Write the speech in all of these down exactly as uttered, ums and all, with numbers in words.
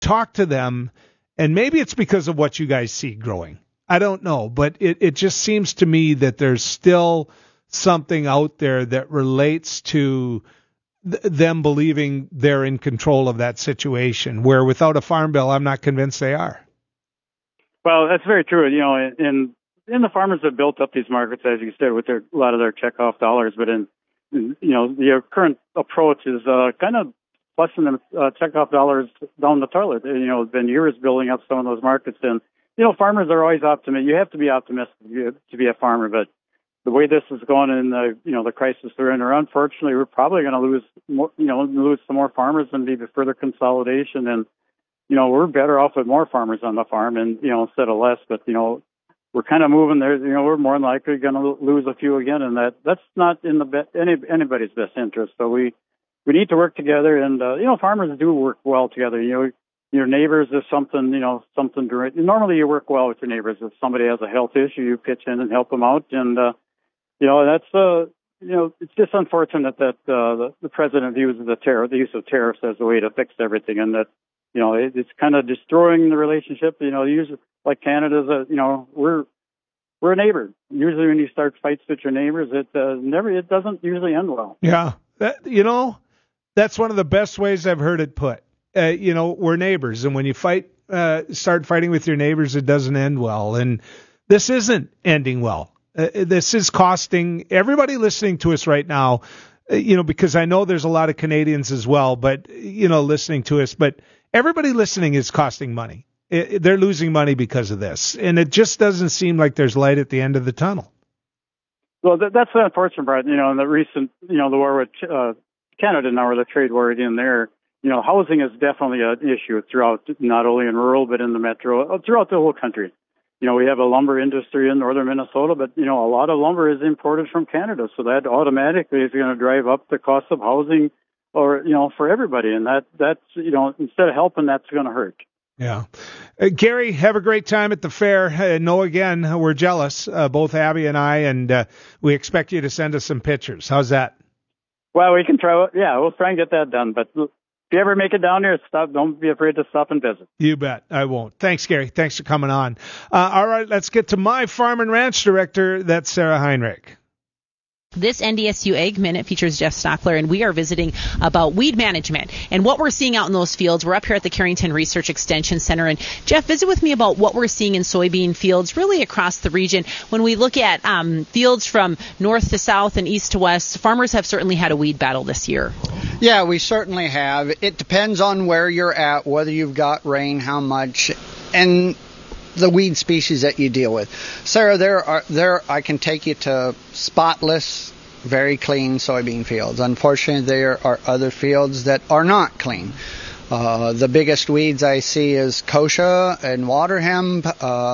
talk to them, and maybe it's because of what you guys see growing. I don't know, but it, it just seems to me that there's still something out there that relates to th- them believing they're in control of that situation, where without a farm bill, I'm not convinced they are. Well, that's very true. You know, and, and the farmers have built up these markets, as you said, with their, a lot of their checkoff dollars. But in, in you know, the current approach is uh, kind of flushing them uh, checkoff dollars down the toilet. You know, it's been years building up some of those markets. And, you know, farmers are always optimistic. You have to be optimistic to be a farmer. But the way this is going in the, you know, the crisis they're in, or unfortunately, we're probably going to lose more, you know, lose some more farmers and be further consolidation. And, you know, we're better off with more farmers on the farm and, you know, instead of less. But, you know, we're kind of moving there. You know, we're more than likely going to lose a few again. And that that's not in the be- any, anybody's best interest. So we, we need to work together. And, uh, you know, farmers do work well together. You know, your neighbors, if something, you know, something direct. Normally you work well with your neighbors. If somebody has a health issue, you pitch in and help them out. And, uh, you know, that's, uh, you know, it's just unfortunate that uh, the, the president uses the tariff, the use of tariffs as a way to fix everything, and that, you know, it, it's kind of destroying the relationship. You know, usually, like Canada's, a, you know, we're we're a neighbor. Usually, when you start fights with your neighbors, it uh, never, it doesn't usually end well. Yeah, that, you know, that's one of the best ways I've heard it put. Uh, you know, we're neighbors, and when you fight, uh, start fighting with your neighbors, it doesn't end well. And this isn't ending well. Uh, this is costing everybody listening to us right now. Uh, you know, because I know there's a lot of Canadians as well, but you know, listening to us, but. Everybody listening is costing money. It, it, they're losing money because of this. And it just doesn't seem like there's light at the end of the tunnel. Well, that, that's the unfortunate part. You know, in the recent, you know, the war with uh, Canada now, or the trade war in there, you know, housing is definitely an issue throughout, not only in rural, but in the metro, throughout the whole country. You know, we have a lumber industry in northern Minnesota, but, you know, a lot of lumber is imported from Canada. So that automatically is going to drive up the cost of housing, or, you know, for everybody. And that, that's, you know, instead of helping, that's going to hurt. Yeah. Uh, Gary, have a great time at the fair. Uh, no, again, we're jealous, uh, both Abby and I, and uh, we expect you to send us some pictures. How's that? Well, we can try. Yeah, we'll try and get that done. But if you ever make it down here, stop. Don't be afraid to stop and visit. You bet. I won't. Thanks, Gary. Thanks for coming on. Uh, all right, let's get to my farm and ranch director. That's Sarah Heinrich. This N D S U Ag Minute features Jeff Stockler, and we are visiting about weed management and what we're seeing out in those fields. We're up here at the Carrington Research Extension Center. And Jeff, visit with me about what we're seeing in soybean fields really across the region. When we look at um, fields from north to south and east to west, farmers have certainly had a weed battle this year. Yeah, we certainly have. It depends on where you're at, whether you've got rain, how much, and the weed species that you deal with. Sarah, there are there I can take you to spotless, very clean soybean fields. Unfortunately, there are other fields that are not clean. Uh, the biggest weeds I see is kochia and water hemp,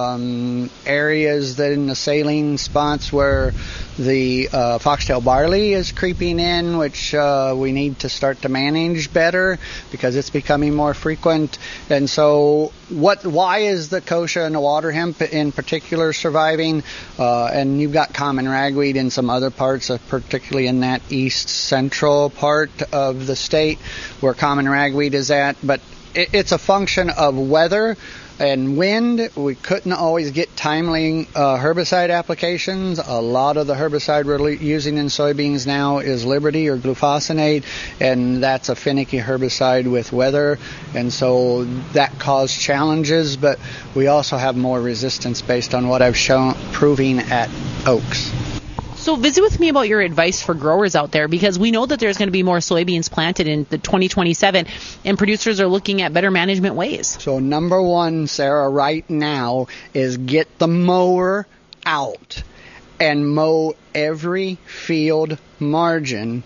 um, areas that in the saline spots where the uh, foxtail barley is creeping in, which uh, we need to start to manage better because it's becoming more frequent. And so what? Why is the kochia and the water hemp in particular surviving? Uh, and you've got common ragweed in some other parts, of, particularly in that east central part of the state where common ragweed is at. But it, it's a function of weather and wind. We couldn't always get timely uh, herbicide applications. A lot of the herbicide we're using in soybeans now is Liberty or glufosinate, and that's a finicky herbicide with weather, and so that caused challenges. But we also have more resistance based on what I've shown proving at oaks. So visit with me about your advice for growers out there, because we know that there's going to be more soybeans planted in the twenty twenty-seven, and producers are looking at better management ways. So number one, Sarah, right now is get the mower out and mow every field margin.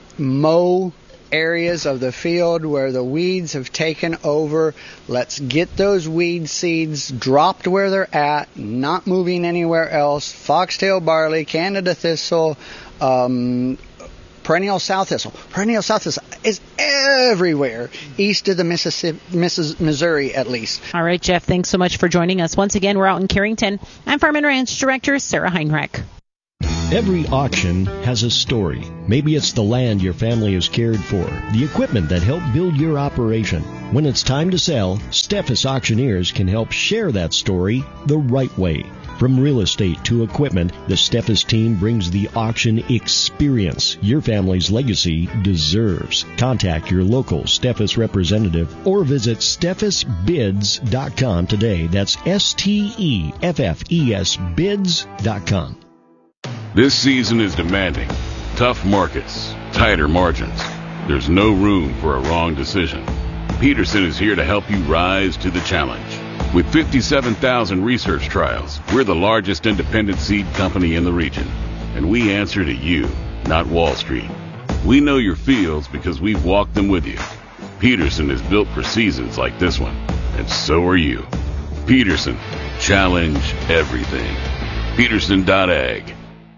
Mow areas of the field where the weeds have taken over. Let's get those weed seeds dropped where they're at, not moving anywhere else. Foxtail barley, Canada thistle, um, perennial south thistle. Perennial south thistle is everywhere east of the Mississippi, Missouri at least. All right, Jeff, thanks so much for joining us. Once again, we're out in Carrington. I'm Farm and Ranch Director Sarah Heinrich. Every auction has a story. Maybe it's the land your family has cared for, the equipment that helped build your operation. When it's time to sell, Steffes Auctioneers can help share that story the right way. From real estate to equipment, the Steffes team brings the auction experience your family's legacy deserves. Contact your local Steffes representative or visit steffes bids dot com today. That's S T E F F E S bids dot com. This season is demanding. Tough markets, tighter margins. There's no room for a wrong decision. Peterson is here to help you rise to the challenge. With fifty-seven thousand research trials, we're the largest independent seed company in the region. And we answer to you, not Wall Street. We know your fields because we've walked them with you. Peterson is built for seasons like this one, and so are you. Peterson, challenge everything. Peterson dot ag.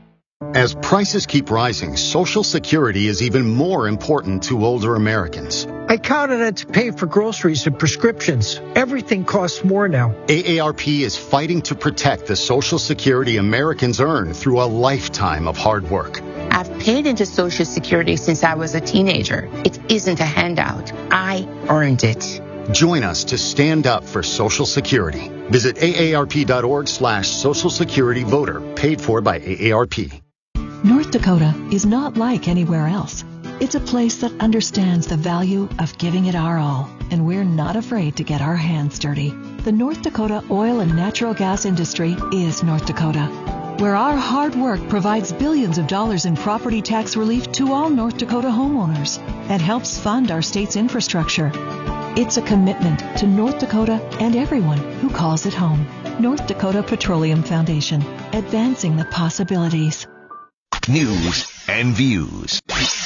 As prices keep rising, Social Security is even more important to older Americans. I count on it to pay for groceries and prescriptions. Everything costs more now. A A R P is fighting to protect the Social Security Americans earn through a lifetime of hard work. I've paid into Social Security since I was a teenager. It isn't a handout. I earned it. Join us to stand up for Social Security. Visit A A R P dot org slash Social Security Voter, paid for by A A R P. North Dakota is not like anywhere else. It's a place that understands the value of giving it our all, and we're not afraid to get our hands dirty. The North Dakota oil and natural gas industry is North Dakota, where our hard work provides billions of dollars in property tax relief to all North Dakota homeowners and helps fund our state's infrastructure. It's a commitment to North Dakota and everyone who calls it home. North Dakota Petroleum Foundation, advancing the possibilities. News and views.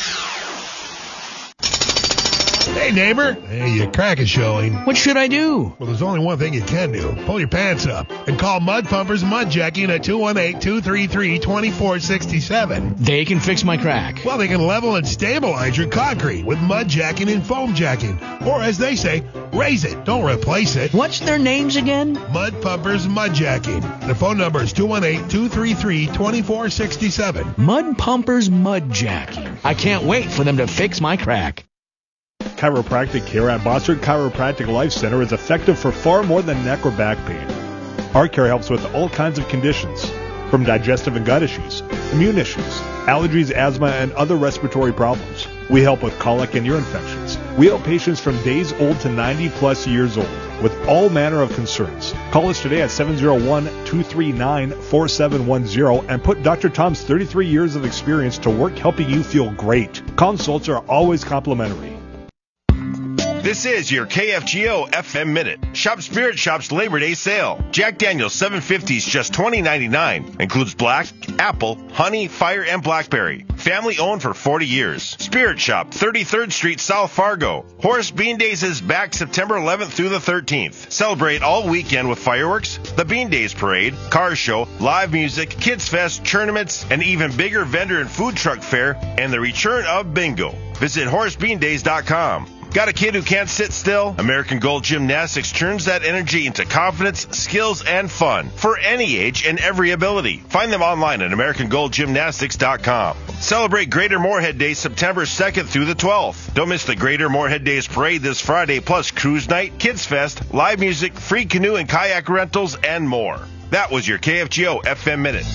Hey, neighbor. Hey, your crack is showing. What should I do? Well, there's only one thing you can do. Pull your pants up and call Mud Pumpers Mud Jacking at two one eight, two three three, two four six seven. They can fix my crack. Well, they can level and stabilize your concrete with mud jacking and foam jacking. Or, as they say, raise it. Don't replace it. What's their names again? Mud Pumpers Mud Jacking. Their phone number is two one eight, two three three, two four six seven. Mud Pumpers Mud Jacking. I can't wait for them to fix my crack. Chiropractic care at Bossard Chiropractic Life Center is effective for far more than neck or back pain. Our care helps with all kinds of conditions, from digestive and gut issues, immune issues, allergies, asthma, and other respiratory problems. We help with colic and ear infections. We help patients from days old to ninety plus years old with all manner of concerns. Call us today at seven oh one, two three nine, four seven one zero and put Doctor Tom's thirty-three years of experience to work helping you feel great. Consults are always complimentary. This is your K F G O F M Minute. Shop Spirit Shop's Labor Day sale. Jack Daniel's seven fifty is just twenty ninety-nine. Includes black, apple, honey, fire, and blackberry. Family owned for forty years. Spirit Shop, thirty-third Street, South Fargo. Horace Bean Days is back September eleventh through the thirteenth. Celebrate all weekend with fireworks, the Bean Days Parade, car show, live music, Kids Fest, tournaments, and even bigger vendor and food truck fair, and the return of bingo. Visit horace bean days dot com. Got a kid who can't sit still? American Gold Gymnastics turns that energy into confidence, skills, and fun for any age and every ability. Find them online at american gold gymnastics dot com. Celebrate Greater Moorhead Day September second through the twelfth. Don't miss the Greater Moorhead Days Parade this Friday, plus Cruise Night, Kids Fest, live music, free canoe and kayak rentals, and more. That was your K F G O F M Minute.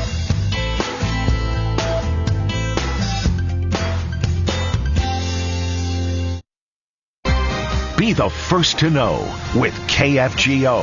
Be the first to know with K F G O.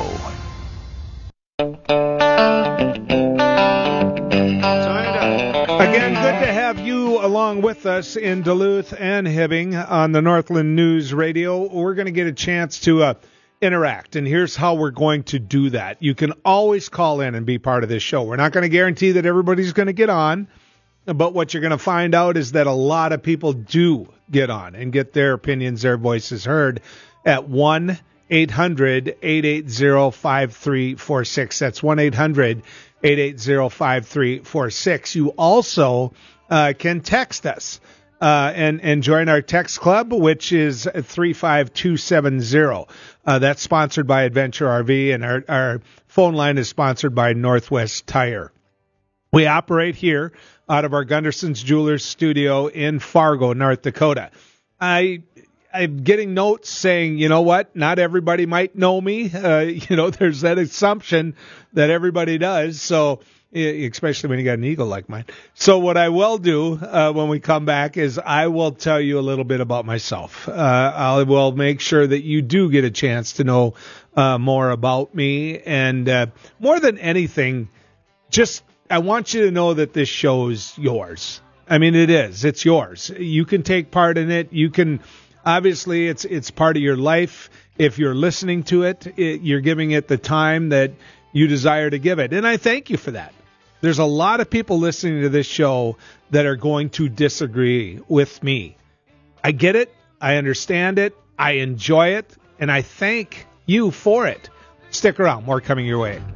Again, good to have you along with us in Duluth and Hibbing on the Northland News Radio. We're going to get a chance to uh, interact, and here's how we're going to do that. You can always call in and be part of this show. We're not going to guarantee that everybody's going to get on, but what you're going to find out is that a lot of people do get on and get their opinions, their voices heard at one eight hundred, eight eight zero, five three four six. That's one eight hundred, eight eight zero, five three four six. You also uh, can text us uh, and, and join our text club, which is three five two seven zero. Uh, that's sponsored by Adventure R V, and our, our phone line is sponsored by Northwest Tire. We operate here out of our Gunderson's Jewelers studio in Fargo, North Dakota. I, I'm getting notes saying, you know what, not everybody might know me. Uh, you know, there's that assumption that everybody does. So, especially when you got an eagle like mine. So what I will do uh, when we come back is I will tell you a little bit about myself. Uh, I will make sure that you do get a chance to know uh, more about me. And uh, more than anything, just I want you to know that this show is yours. I mean, it is. It's yours. You can take part in it. You can, obviously, it's it's part of your life. If you're listening to it, it you're giving it the time that you desire to give it. And I thank you for that. There's a lot of people listening to this show that are going to disagree with me. I get it. I understand it. I enjoy it. And I thank you for it. Stick around. More coming your way.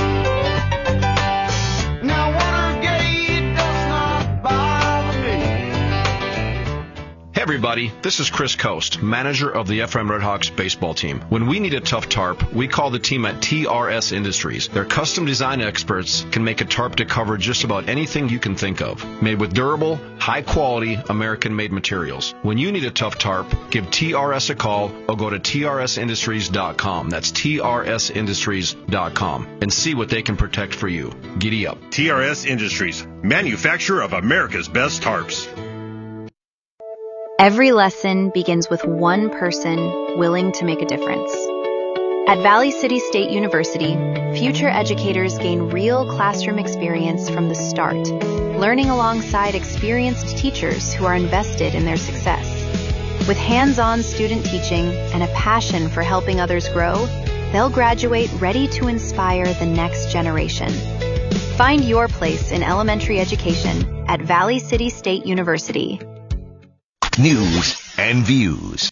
Hey everybody, this is Chris Coast, manager of the F M Redhawks baseball team. When we need a tough tarp, we call the team at T R S Industries. Their custom design experts can make a tarp to cover just about anything you can think of. Made with durable, high-quality, American-made materials. When you need a tough tarp, give T R S a call or go to T R S industries dot com. That's T R S industries dot com and see what they can protect for you. Giddy up. T R S Industries, manufacturer of America's best tarps. Every lesson begins with one person willing to make a difference. At Valley City State University, future educators gain real classroom experience from the start, learning alongside experienced teachers who are invested in their success. With hands-on student teaching and a passion for helping others grow, they'll graduate ready to inspire the next generation. Find your place in elementary education at Valley City State University. News and views.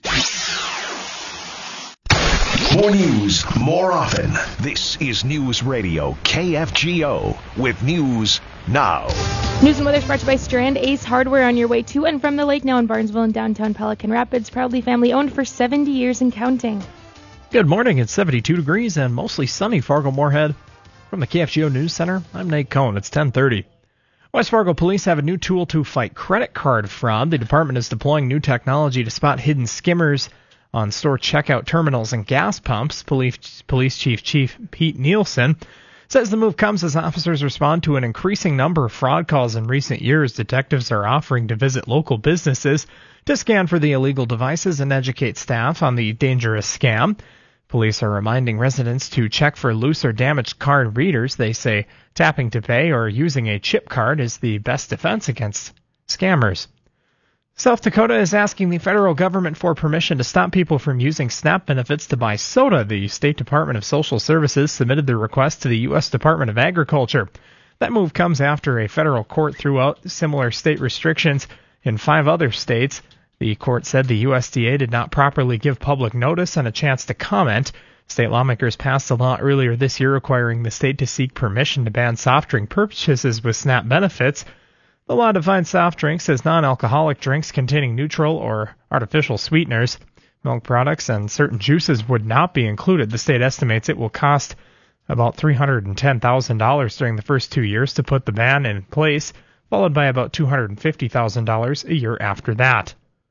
More news, more often. This is News Radio K F G O with News Now. News and weather brought to you by Strand Ace Hardware on your way to and from the lake now in Barnesville and downtown Pelican Rapids. Proudly family owned for seventy years and counting. Good morning. It's seventy-two degrees and mostly sunny Fargo-Moorhead. From the K F G O News Center, I'm Nate Cohn. It's ten thirty. West Fargo police have a new tool to fight credit card fraud. The department is deploying new technology to spot hidden skimmers on store checkout terminals and gas pumps. Police, Police Chief Chief Pete Nielsen says the move comes as officers respond to an increasing number of fraud calls in recent years. Detectives are offering to visit local businesses to scan for the illegal devices and educate staff on the dangerous scam. Police are reminding residents to check for loose or damaged card readers. They say tapping to pay or using a chip card is the best defense against scammers. South Dakota is asking the federal government for permission to stop people from using SNAP benefits to buy soda. The State Department of Social Services submitted the request to the U S Department of Agriculture. That move comes after a federal court threw out similar state restrictions in five other states. The court said the U S D A did not properly give public notice and a chance to comment. State lawmakers passed a law earlier this year requiring the state to seek permission to ban soft drink purchases with SNAP benefits. The law defines soft drinks as non-alcoholic drinks containing neutral or artificial sweeteners. Milk products and certain juices would not be included. The state estimates it will cost about three hundred ten thousand dollars during the first two years to put the ban in place, followed by about two hundred fifty thousand dollars a year after that.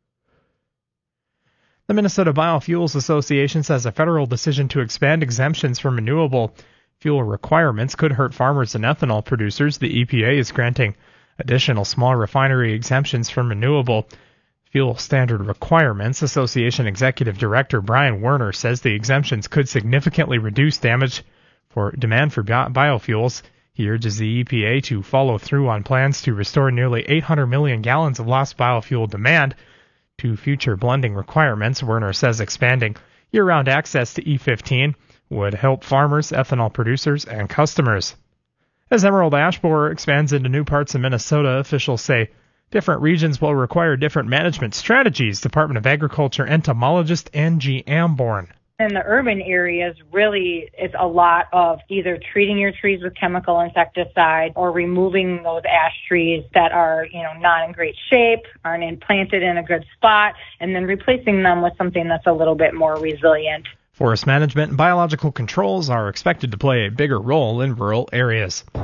The Minnesota Biofuels Association says a federal decision to expand exemptions from renewable fuel requirements could hurt farmers and ethanol producers. The E P A is granting additional small refinery exemptions from renewable fuel standard requirements. Association Executive Director Brian Werner says the exemptions could significantly reduce damage for demand for biofuels. He urges the E P A to follow through on plans to restore nearly eight hundred million gallons of lost biofuel demand to future blending requirements. Werner says expanding year-round access to E fifteen would help farmers, ethanol producers, and customers. As emerald ash borer expands into new parts of Minnesota, officials say different regions will require different management strategies. Department of Agriculture entomologist Angie Amborn. In the urban areas, really, it's a lot of either treating your trees with chemical insecticide or removing those ash trees that are, you know, not in great shape, aren't planted in a good spot, and then replacing them with something that's a little bit more resilient. Forest management and biological controls are expected to play a bigger role in rural areas.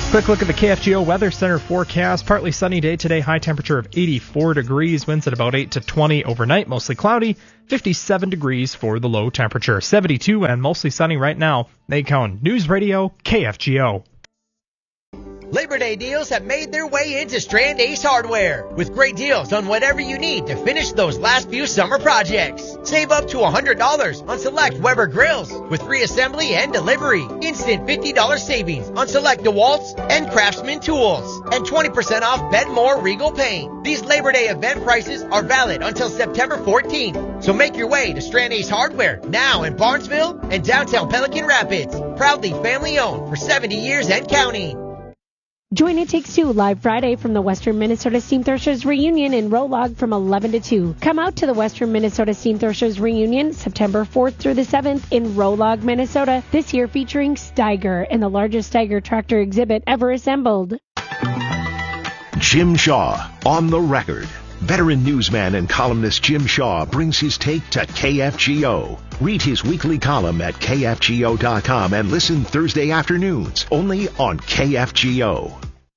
Quick look at the K F G O Weather Center forecast. Partly sunny day today, high temperature of eighty-four degrees, winds at about eight to twenty overnight, mostly cloudy, fifty-seven degrees for the low temperature, seventy-two and mostly sunny right now. Nate Cohn, News Radio, K F G O. Labor Day deals have made their way into Strand Ace Hardware with great deals on whatever you need to finish those last few summer projects. Save up to one hundred dollars on select Weber grills with free assembly and delivery. Instant fifty dollars savings on select DeWalt's and Craftsman tools. And twenty percent off Benmore Regal paint. These Labor Day event prices are valid until September fourteenth. So make your way to Strand Ace Hardware now in Barnesville and downtown Pelican Rapids. Proudly family owned for seventy years and counting. Join It Takes Two live Friday from the Western Minnesota Steam Threshers reunion in Rolog from eleven to two. Come out to the Western Minnesota Steam Threshers reunion September fourth through the seventh in Rolog, Minnesota. This year featuring Steiger and the largest Steiger tractor exhibit ever assembled. Jim Shaw on the record. Veteran newsman and columnist Jim Shaw brings his take to K F G O. Read his weekly column at K F G O dot com and listen Thursday afternoons only on K F G O.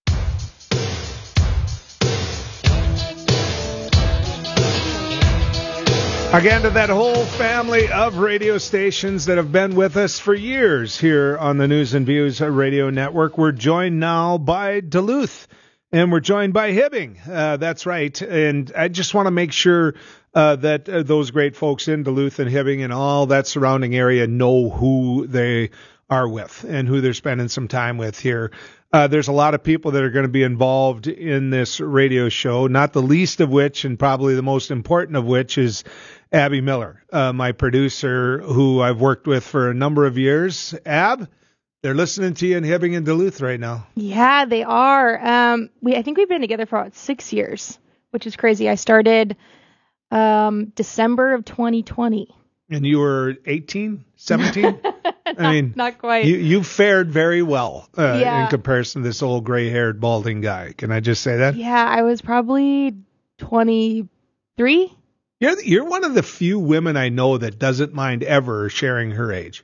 Again, to that whole family of radio stations that have been with us for years here on the News and Views Radio Network. We're joined now by Duluth. And we're joined by Hibbing. Uh, that's right. And I just want to make sure uh, that uh, those great folks in Duluth and Hibbing and all that surrounding area know who they are with and who they're spending some time with here. Uh, there's a lot of people that are going to be involved in this radio show, not the least of which, and probably the most important of which, is Abby Miller, uh, my producer, who I've worked with for a number of years. Ab? They're listening to you in Hibbing and Duluth right now. Yeah, they are. Um, we I think we've been together for about six years, which is crazy. I started um, December of twenty twenty. And you were eighteen, seventeen? I mean, not quite. You, you fared very well uh, yeah. in comparison to this old gray-haired, balding guy. Can I just say that? Yeah, I was probably twenty-three. You're you're one of the few women I know that doesn't mind ever sharing her age.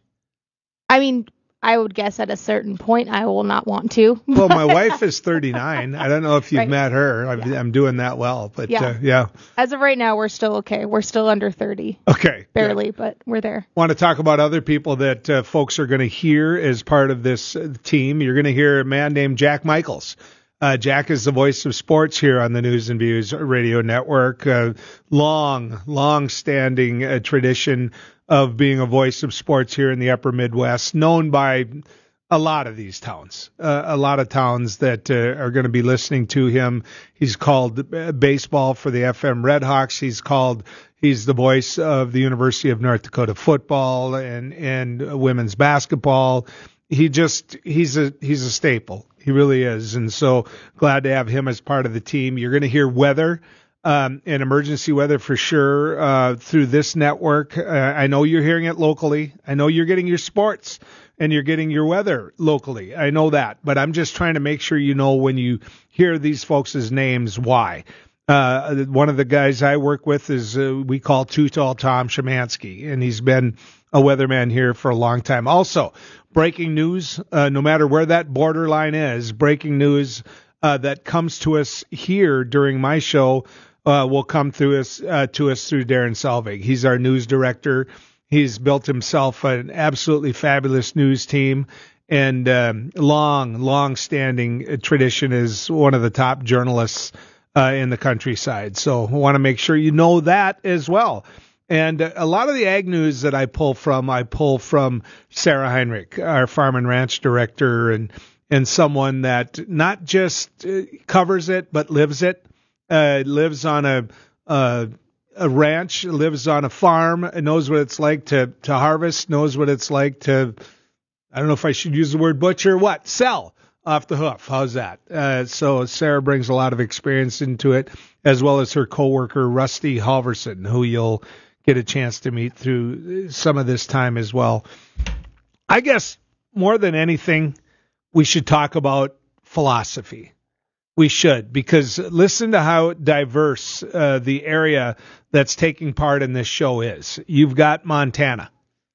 I mean, I would guess at a certain point I will not want to. Well, my wife is thirty-nine. I don't know if you've right. met her. I'm, yeah. I'm doing that well, but yeah. Uh, yeah. As of right now, we're still okay. We're still under thirty. Okay. Barely, yeah. but we're there. Want to talk about other people that uh, folks are going to hear as part of this uh, team. You're going to hear a man named Jack Michaels. Uh, Jack is the voice of sports here on the News and Views Radio Network. Uh, long, long-standing uh, tradition of being a voice of sports here in the Upper Midwest, known by a lot of these towns, uh, a lot of towns that uh, are going to be listening to him. He's called uh, baseball for the F M Redhawks. He's called, he's the voice of the University of North Dakota football and, and women's basketball. He just, he's a, he's a staple. He really is. And so glad to have him as part of the team. You're going to hear weather. Um, and emergency weather for sure uh, through this network. Uh, I know you're hearing it locally. I know you're getting your sports and you're getting your weather locally. I know that. But I'm just trying to make sure you know when you hear these folks' names, why. Uh, one of the guys I work with is uh, we call Too Tall Tom Szymanski, and he's been a weatherman here for a long time. Also, breaking news, uh, no matter where that borderline is, breaking news uh, that comes to us here during my show Uh, will come through us uh, to us through Darren Selvig. He's our news director. He's built himself an absolutely fabulous news team, and um, long, long-standing tradition as one of the top journalists uh, in the countryside. So I want to make sure you know that as well. And uh, a lot of the ag news that I pull from, I pull from Sarah Heinrich, our farm and ranch director, and and someone that not just uh, covers it but lives it. Uh, lives on a, uh, a ranch, lives on a farm, knows what it's like to, to harvest, knows what it's like to, I don't know if I should use the word butcher, what? Sell off the hoof. How's that? Uh, so Sarah brings a lot of experience into it, as well as her coworker, Rusty Halverson, who you'll get a chance to meet through some of this time as well. I guess more than anything, we should talk about philosophy. We should, because listen to how diverse uh, the area that's taking part in this show is. You've got Montana.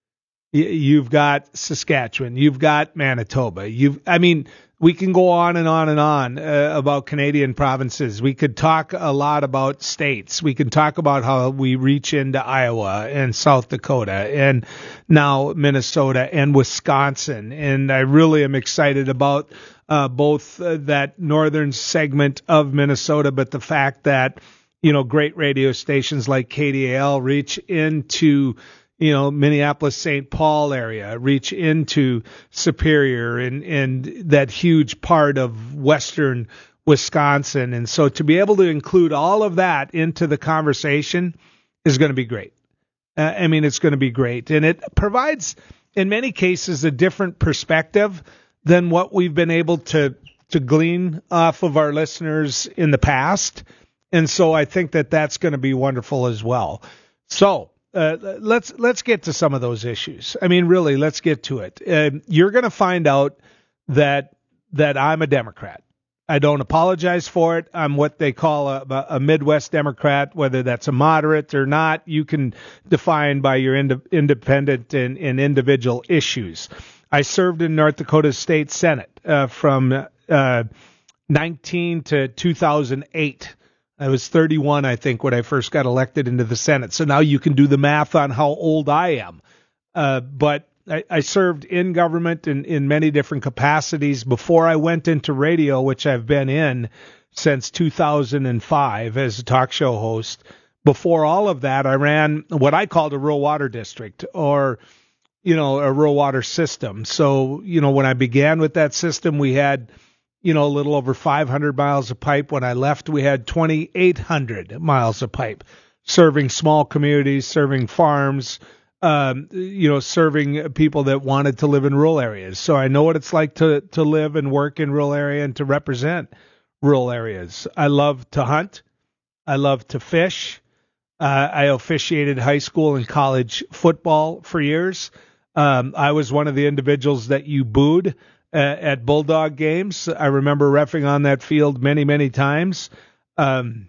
You've got Saskatchewan. You've got Manitoba. You've, I mean, we can go on and on and on uh, about Canadian provinces. We could talk a lot about states. We can talk about how we reach into Iowa and South Dakota and now Minnesota and Wisconsin. And I really am excited about uh, both uh, that northern segment of Minnesota, but the fact that, you know, great radio stations like K D A L reach into, you know, Minneapolis, Saint Paul area, reach into Superior and, and that huge part of western Wisconsin. And so to be able to include all of that into the conversation is going to be great. Uh, I mean, it's going to be great. And it provides, in many cases, a different perspective than what we've been able to, to glean off of our listeners in the past. And so I think that that's going to be wonderful as well. So, Uh, let's let's get to some of those issues. I mean, really, let's get to it. Uh, you're going to find out that that I'm a Democrat. I don't apologize for it. I'm what they call a, a Midwest Democrat, whether that's a moderate or not. You can define by your ind- independent and, and individual issues. I served in North Dakota State Senate uh, from uh, nineteen to two thousand eight. I was thirty-one, I think, when I first got elected into the Senate. So now you can do the math on how old I am. Uh, but I, I served in government in, in many different capacities before I went into radio, which I've been in since two thousand five as a talk show host. Before all of that, I ran what I called a rural water district, or, you know, a rural water system. So, you know, when I began with that system, we had, you know, a little over five hundred miles of pipe. When I left, we had twenty-eight hundred miles of pipe, serving small communities, serving farms, um, you know, serving people that wanted to live in rural areas. So I know what it's like to, to live and work in rural area and to represent rural areas. I love to hunt. I love to fish. Uh, I officiated high school and college football for years. Um, I was one of the individuals that you booed at Bulldog games. I remember reffing on that field many, many times. Um,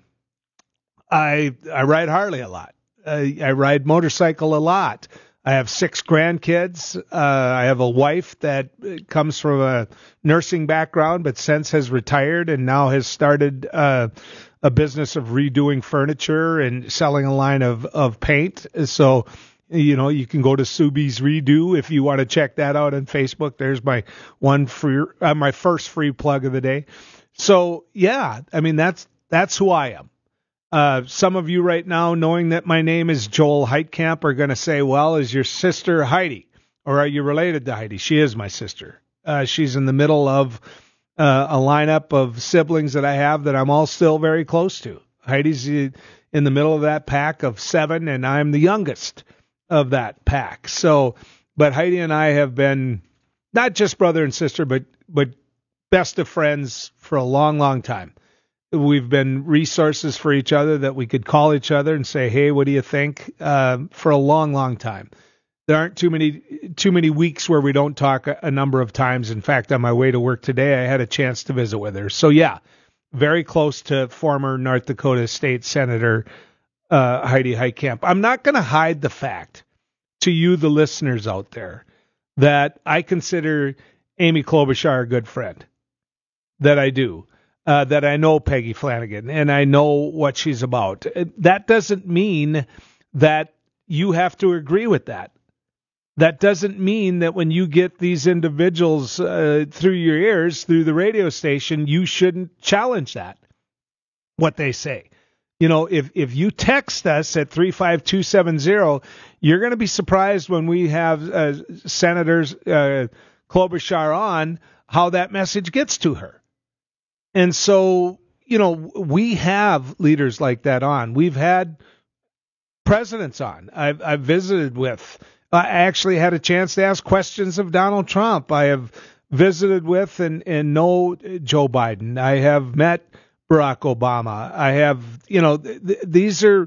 I I ride Harley a lot. I, I ride motorcycle a lot. I have six grandkids. Uh, I have a wife that comes from a nursing background, but since has retired and now has started uh, a business of redoing furniture and selling a line of, of paint. So, you know, you can go to Subi's Redo if you want to check that out on Facebook. There's my one free, uh, my first free plug of the day. So, yeah, I mean, that's that's who I am. Uh, some of you right now, knowing that my name is Joel Heitkamp, are going to say, well, is your sister Heidi? Or are you related to Heidi? She is my sister. Uh, she's in the middle of uh, a lineup of siblings that I have that I'm all still very close to. Heidi's in the middle of that pack of seven, and I'm the youngest of that pack. So, but Heidi and I have been not just brother and sister, but but best of friends for a long, long time. We've been resources for each other that we could call each other and say, hey, what do you think? Uh, for a long, long time. There aren't too many too many weeks where we don't talk a, a number of times. In fact, on my way to work today, I had a chance to visit with her. So, yeah, very close to former North Dakota State Senator Uh, Heidi Heitkamp. I'm not going to hide the fact to you, the listeners out there, that I consider Amy Klobuchar a good friend. That I do. Uh, that I know Peggy Flanagan and I know what she's about. That doesn't mean that you have to agree with that. That doesn't mean that when you get these individuals uh, through your ears, through the radio station, you shouldn't challenge that, what they say. You know, if, if you text us at three five two seven zero, you're going to be surprised when we have uh, Senators uh, Klobuchar on, how that message gets to her. And so, you know, we have leaders like that on. We've had presidents on. I've, I've visited with. I actually had a chance to ask questions of Donald Trump. I have visited with and, and know Joe Biden. I have met Barack Obama. I have, you know, th- these are,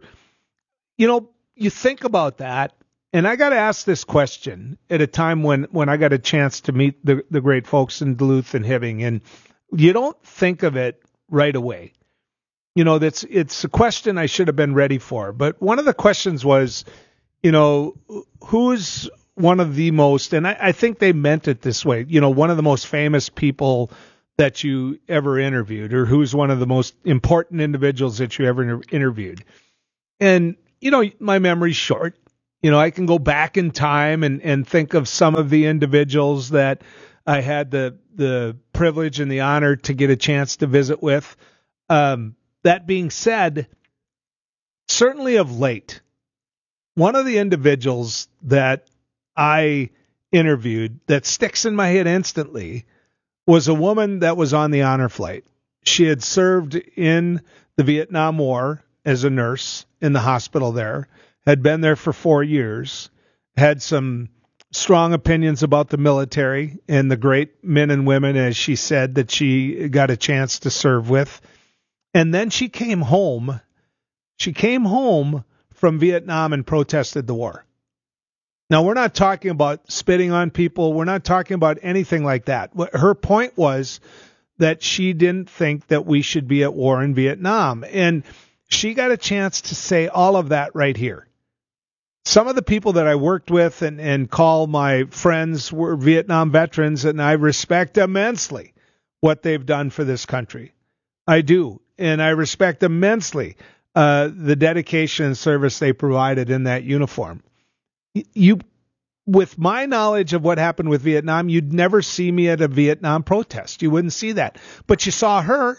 you know, you think about that. And I got to ask this question at a time when, when I got a chance to meet the, the great folks in Duluth and Hibbing. And you don't think of it right away. You know, that's, it's a question I should have been ready for. But one of the questions was, you know, who's one of the most, and I, I think they meant it this way, you know, one of the most famous people that you ever interviewed, or who's one of the most important individuals that you ever inter- interviewed. And, you know, my memory's short. You know, I can go back in time and, and think of some of the individuals that I had the the privilege and the honor to get a chance to visit with. Um, that being said, certainly of late, one of the individuals that I interviewed that sticks in my head instantly was a woman that was on the honor flight. She had served in the Vietnam War as a nurse in the hospital there, had been there for four years, had some strong opinions about the military and the great men and women, as she said, that she got a chance to serve with. And then she came home. She came home from Vietnam and protested the war. Now, we're not talking about spitting on people. We're not talking about anything like that. What her point was that she didn't think that we should be at war in Vietnam. And she got a chance to say all of that right here. Some of the people that I worked with and, and call my friends were Vietnam veterans, and I respect immensely what they've done for this country. I do. And I respect immensely uh, the dedication and service they provided in that uniform. You, with my knowledge of what happened with Vietnam, you'd never see me at a Vietnam protest. You wouldn't see that. But you saw her.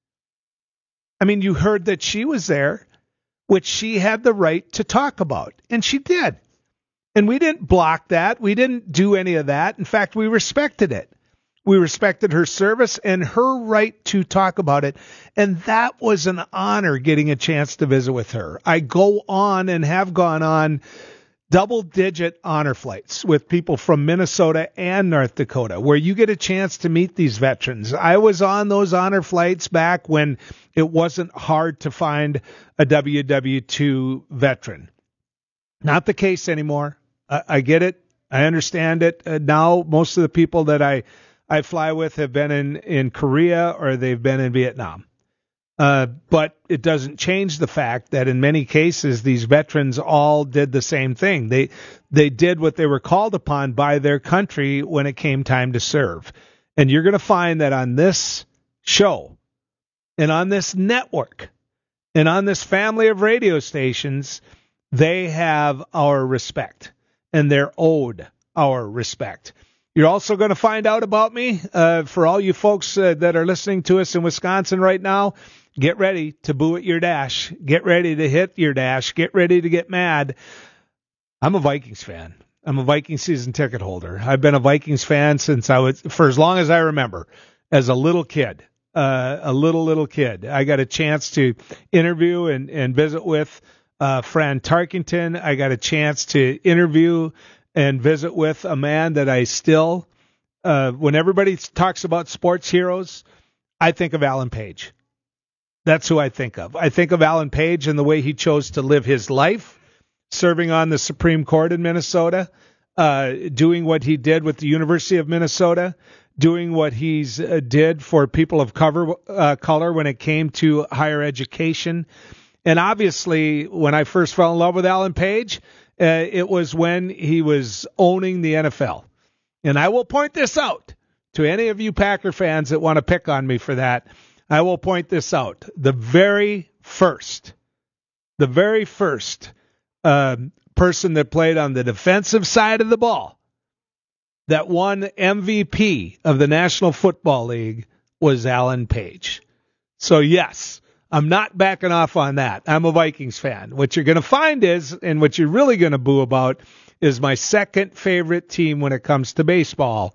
I mean, you heard that she was there, which she had the right to talk about. And she did. And we didn't block that. We didn't do any of that. In fact, we respected it. We respected her service and her right to talk about it. And that was an honor, getting a chance to visit with her. I go on and have gone on double-digit honor flights with people from Minnesota and North Dakota, where you get a chance to meet these veterans. I was on those honor flights back when it wasn't hard to find a W W two veteran. Not the case anymore. I, I get it. I understand it. Uh, now, most of the people that I, I fly with have been in, in Korea or they've been in Vietnam. Uh, but it doesn't change the fact that in many cases, these veterans all did the same thing. They they did what they were called upon by their country when it came time to serve. And you're going to find that on this show and on this network and on this family of radio stations, they have our respect, and they're owed our respect. You're also going to find out about me, uh, for all you folks uh, that are listening to us in Wisconsin right now. Get ready to boo at your dash. Get ready to hit your dash. Get ready to get mad. I'm a Vikings fan. I'm a Vikings season ticket holder. I've been a Vikings fan since I was, for as long as I remember, as a little kid, uh, a little, little kid. I got a chance to interview and, and visit with uh, Fran Tarkenton. I got a chance to interview and visit with a man that I still, uh, when everybody talks about sports heroes, I think of Alan Page. That's who I think of. I think of Alan Page and the way he chose to live his life, serving on the Supreme Court in Minnesota, uh, doing what he did with the University of Minnesota, doing what he's uh, did for people of cover, uh, color when it came to higher education. And obviously, when I first fell in love with Alan Page, uh, it was when he was owning the N F L. And I will point this out to any of you Packer fans that want to pick on me for that. I will point this out. The very first, the very first uh, person that played on the defensive side of the ball that won M V P of the National Football League was Alan Page. So, yes, I'm not backing off on that. I'm a Vikings fan. What you're going to find is, and what you're really going to boo about, is my second favorite team when it comes to baseball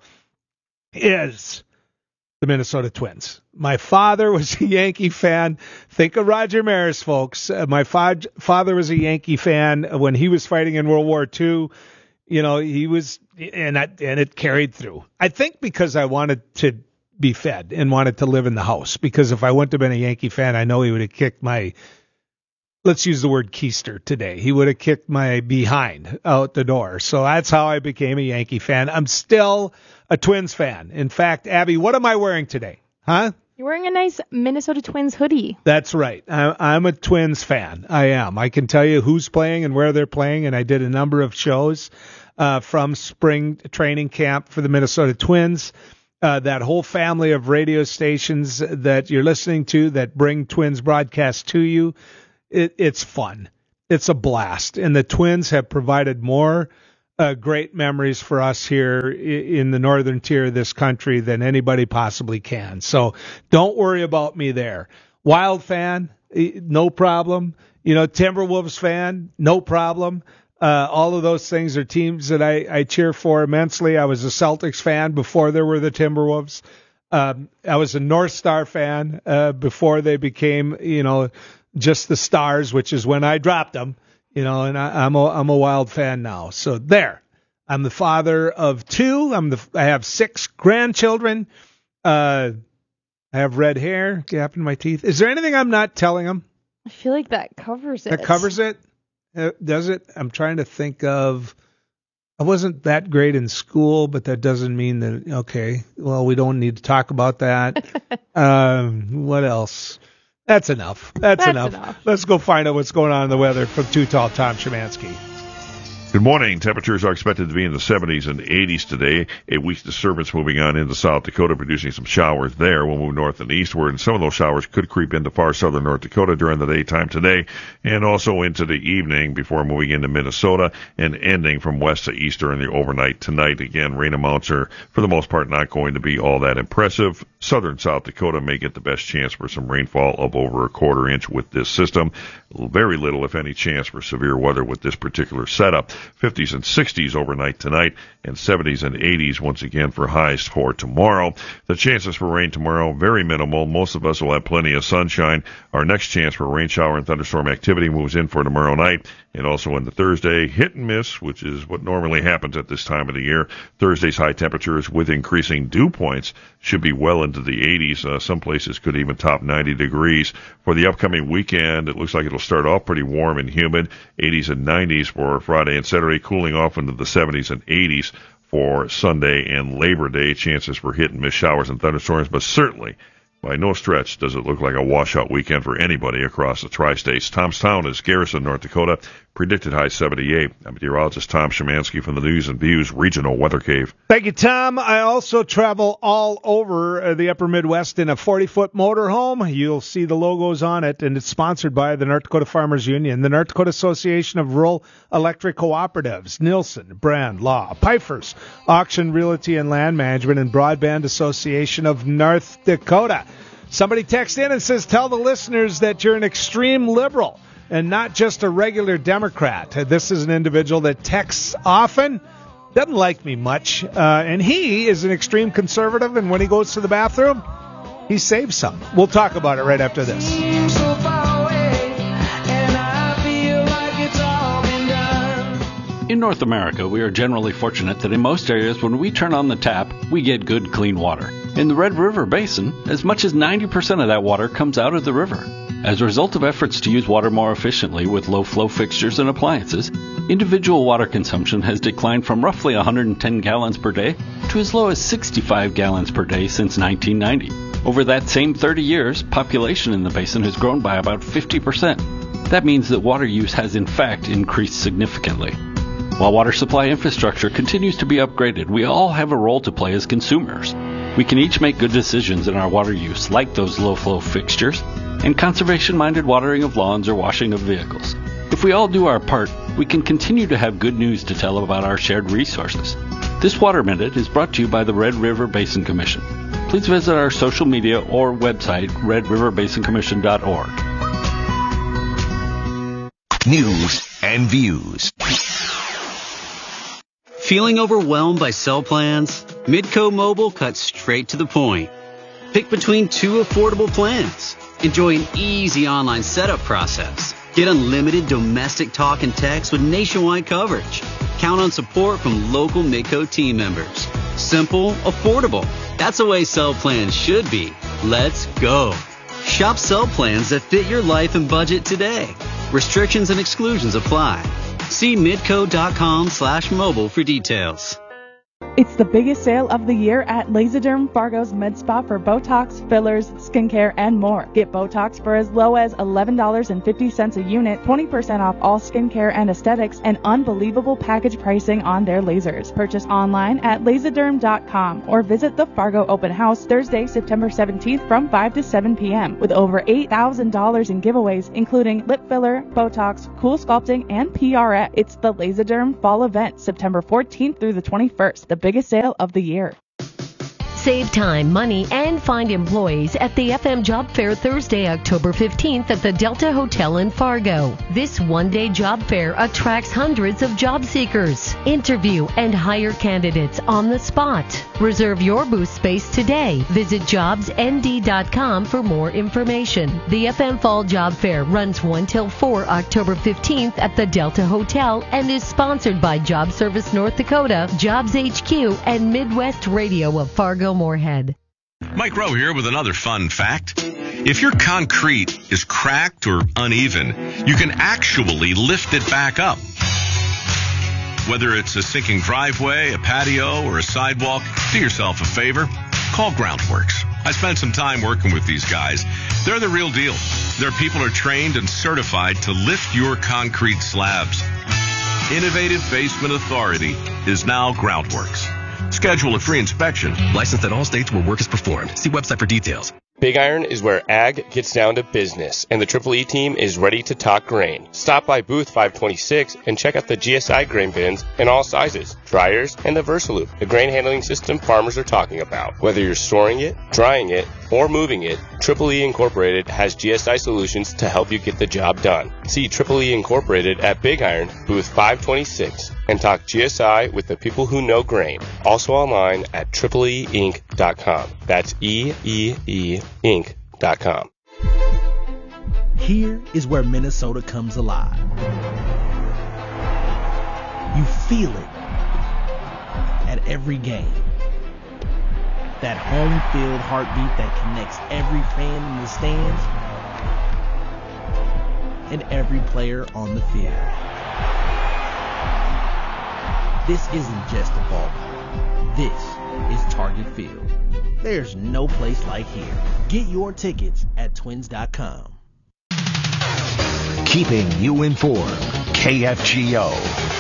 is the Minnesota Twins. My father was a Yankee fan. Think of Roger Maris, folks. Uh, my fa- father was a Yankee fan when he was fighting in World War Two. You know, he was, and I, and it carried through. I think because I wanted to be fed and wanted to live in the house. Because if I wouldn't have been a Yankee fan, I know he would have kicked my, let's use the word keister today. He would have kicked my behind out the door. So that's how I became a Yankee fan. I'm still a Twins fan. In fact, Abby, what am I wearing today? Huh? You're wearing a nice Minnesota Twins hoodie. That's right. I, I'm a Twins fan. I am. I can tell you who's playing and where they're playing, and I did a number of shows. uh, from spring training camp for the Minnesota Twins. Uh, that whole family of radio stations that you're listening to that bring Twins broadcasts to you, it, it's fun. It's a blast. And the Twins have provided more uh, great memories for us here in the northern tier of this country than anybody possibly can. So don't worry about me there. Wild fan, no problem. You know, Timberwolves fan, no problem. Uh, all of those things are teams that I, I cheer for immensely. I was a Celtics fan before there were the Timberwolves. Um, I was a North Star fan uh, before they became, you know, just the Stars, which is when I dropped them. You know, and I, I'm a I'm a Wild fan now. So there, I'm the father of two. I'm the I have six grandchildren. Uh, I have red hair, gap in my teeth. Is there anything I'm not telling them? I feel like that covers it. That covers it. Uh, does it? I'm trying to think of. I wasn't that great in school, but that doesn't mean that. Okay, well, we don't need to talk about that. um, what else? That's enough. That's, That's enough. enough. Let's go find out what's going on in the weather from Too Tall Tom Szymanski. Good morning. Temperatures are expected to be in the seventies and eighties today. A weak disturbance moving on into South Dakota, producing some showers there. We'll move north and eastward, and some of those showers could creep into far southern North Dakota during the daytime today, and also into the evening before moving into Minnesota and ending from west to east during the overnight tonight. Again, rain amounts are, for the most part, not going to be all that impressive. Southern South Dakota may get the best chance for some rainfall of over a quarter inch with this system. Very little, if any, chance for severe weather with this particular setup. fifties and sixties overnight tonight, and seventies and eighties once again for highs for tomorrow. The chances for rain tomorrow, very minimal. Most of us will have plenty of sunshine. Our next chance for rain shower and thunderstorm activity moves in for tomorrow night, and also into Thursday, hit and miss, which is what normally happens at this time of the year. Thursday's high temperatures with increasing dew points should be well into the eighties. Uh, some places could even top ninety degrees. For the upcoming weekend, it looks like it'll start off pretty warm and humid, eighties and nineties for Friday and Saturday, cooling off into the seventies and eighties for Sunday and Labor Day. Chances for hit and miss showers and thunderstorms, but certainly by no stretch does it look like a washout weekend for anybody across the tri-states. Tomstown is Garrison, North Dakota. Predicted high seventy-eight. I'm meteorologist Tom Szymanski from the News and Views Regional Weather Cave. Thank you, Tom. I also travel all over uh, the upper Midwest in a forty-foot motorhome. You'll see the logos on it, and it's sponsored by the North Dakota Farmers Union, the North Dakota Association of Rural Electric Cooperatives, Nielsen, Brand, Law, Pfeiffer's, Auction, Realty, and Land Management, and Broadband Association of North Dakota. Somebody texts in and says, tell the listeners that you're an extreme liberal and not just a regular Democrat. This is an individual that texts often, doesn't like me much, uh, and he is an extreme conservative, and when he goes to the bathroom, he saves some. We'll talk about it right after this. In North America, we are generally fortunate that in most areas when we turn on the tap, we get good, clean water. In the Red River Basin, as much as ninety percent of that water comes out of the river. As a result of efforts to use water more efficiently with low-flow fixtures and appliances, individual water consumption has declined from roughly one hundred ten gallons per day to as low as sixty-five gallons per day since nineteen ninety. Over that same thirty years, population in the basin has grown by about fifty percent. That means that water use has in fact increased significantly. While water supply infrastructure continues to be upgraded, we all have a role to play as consumers. We can each make good decisions in our water use, like those low-flow fixtures, and conservation-minded watering of lawns or washing of vehicles. If we all do our part, we can continue to have good news to tell about our shared resources. This Water Minute is brought to you by the Red River Basin Commission. Please visit our social media or website, red river basin commission dot org. News and Views. Feeling overwhelmed by cell plans? Midco Mobile cuts straight to the point. Pick between two affordable plans. Enjoy an easy online setup process. Get unlimited domestic talk and text with nationwide coverage. Count on support from local Midco team members. Simple, affordable. That's the way cell plans should be. Let's go. Shop cell plans that fit your life and budget today. Restrictions and exclusions apply. See midco dot com slash mobile for details. It's the biggest sale of the year at Laserderm Fargo's Med Spa for Botox, fillers, skincare, and more. Get Botox for as low as eleven dollars and fifty cents a unit, twenty percent off all skincare and aesthetics, and unbelievable package pricing on their lasers. Purchase online at laserderm dot com or visit the Fargo Open House Thursday, September seventeenth from five to seven p.m. with over eight thousand dollars in giveaways, including lip filler, Botox, Cool Sculpting, and P R X. It's the Laserderm Fall Event, September fourteenth through the twenty-first. The biggest sale of the year. Save time, money, and find employees at the F M Job Fair Thursday, October fifteenth at the Delta Hotel in Fargo. This one-day job fair attracts hundreds of job seekers. Interview and hire candidates on the spot. Reserve your booth space today. Visit jobs n d dot com for more information. The F M Fall Job Fair runs one till four October fifteenth at the Delta Hotel and is sponsored by Job Service North Dakota, Jobs H Q, and Midwest Radio of Fargo Moorhead. Mike Rowe here with another fun fact. If your concrete is cracked or uneven, you can actually lift it back up. Whether it's a sinking driveway, a patio, or a sidewalk, do yourself a favor. Call Groundworks. I spent some time working with these guys. They're the real deal. Their people are trained and certified to lift your concrete slabs. Innovative Basement Authority is now Groundworks. Schedule a free inspection. Licensed in all states where work is performed. See website for details. Big Iron is where ag gets down to business, and the Triple E team is ready to talk grain. Stop by booth five twenty-six and check out the G S I grain bins in all sizes, dryers, and the Versaloop, the grain handling system farmers are talking about. Whether you're storing it, drying it, or moving it, Triple E Incorporated has G S I solutions to help you get the job done. See Triple E Incorporated at Big Iron, booth five twenty-six, and talk G S I with the people who know grain. Also online at triple e inc dot com. That's E E E inc dot com. Here is where Minnesota comes alive. You feel it at every game. That home field heartbeat that connects every fan in the stands and every player on the field. This isn't just a ballpark. This is Target Field. There's no place like here. Get your tickets at twins dot com. Keeping you informed. K F G O.